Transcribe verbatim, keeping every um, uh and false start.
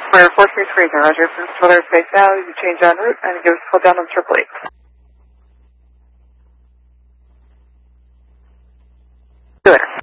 We're four three three, Roger. Please hold our space now. You change en route and give us a call down on triple eight. Good.